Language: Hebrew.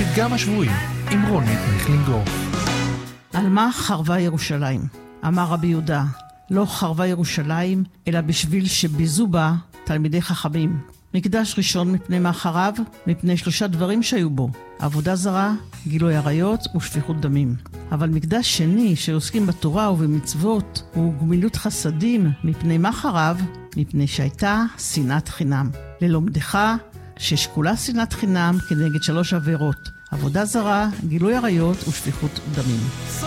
הפתגם השבועי עם רונית מיכלינגור. על מה חרבה ירושלים? אמר רבי יהודה, לא חרבה ירושלים, אלא בשביל שביזו בה תלמידי חכמים. מקדש ראשון מפני מה חרב? מפני 3 דברים שהיו בו, עבודה זרה, גילוי עריות ושפיכות דמים. אבל מקדש שני שעוסקים בתורה ובמצוות וגמילות חסדים, מפני מה חרב? מפני שהייתה שנאת חינם. ללומדך ששקולה שנאת חינם כנגד 3 עבירות, עבודה זרה, גילוי עריות ושפיכות דמים.